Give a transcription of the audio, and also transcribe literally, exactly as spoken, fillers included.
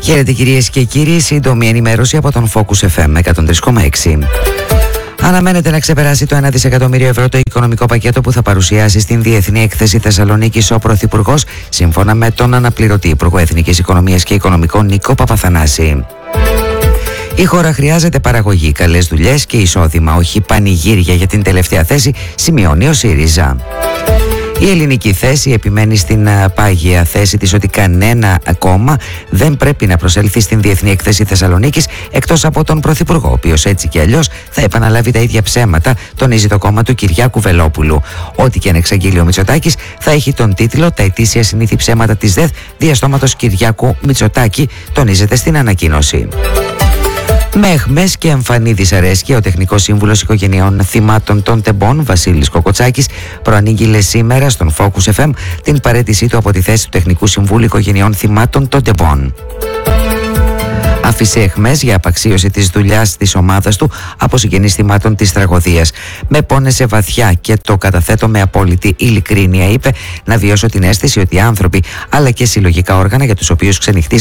Χαίρετε κυρίες και κύριοι, σύντομη ενημέρωση από τον Focus εφ εμ εκατόν τρία κόμμα έξι. Αναμένεται να ξεπεράσει το ένα δισεκατομμύριο ευρώ το οικονομικό πακέτο που θα παρουσιάσει στην Διεθνή Έκθεση Θεσσαλονίκης ο Πρωθυπουργός, σύμφωνα με τον αναπληρωτή Υπουργό Εθνικής Οικονομίας και Οικονομικών Νίκο Παπαθανάση. Η χώρα χρειάζεται παραγωγή, καλές δουλειές και εισόδημα, όχι πανηγύρια για την τελευταία θέση, σημειώνει ο ΣΥΡΙΖΑ. Η ελληνική θέση επιμένει στην πάγια θέση της ότι κανένα κόμμα δεν πρέπει να προσέλθει στην Διεθνή Έκθεση Θεσσαλονίκης εκτός από τον Πρωθυπουργό, ο οποίος έτσι και αλλιώς θα επαναλάβει τα ίδια ψέματα, τονίζει το κόμμα του Κυριάκου Βελόπουλου. Ό,τι και αν εξαγγείλει ο Μητσοτάκης θα έχει τον τίτλο «Τα ετήσια συνήθη ψέματα της ΔΕΘ διαστόματος Κυριάκου Μητσοτάκη», τονίζεται στην ανακοίνωση. Με αιχμές και εμφανή δυσαρέσκεια, ο τεχνικός σύμβουλος οικογενειών θυμάτων των τεμπών, Βασίλης Κοκοτσάκης, προανήγγειλε σήμερα στον Focus εφ εμ την παραίτησή του από τη θέση του τεχνικού συμβούλου οικογενειών θυμάτων των τεμπών. Άφησε αιχμές για απαξίωση της δουλειάς της ομάδας του από συγγενείς θυμάτων της τραγωδίας. «Με πόνεσε βαθιά και το καταθέτω με απόλυτη ειλικρίνεια», είπε, «να βιώσω την αίσθηση ότι οι άνθρωποι αλλά και συλλογικά όργανα για τους οποίους ξενυχτήσαμε